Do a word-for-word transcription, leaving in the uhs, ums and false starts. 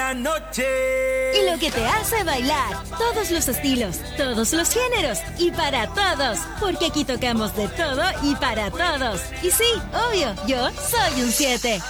la noche. Y lo que te hace bailar. Todos los estilos, todos los géneros y para todos. Porque aquí tocamos de todo y para todos. Y sí, obvio, yo soy un siete.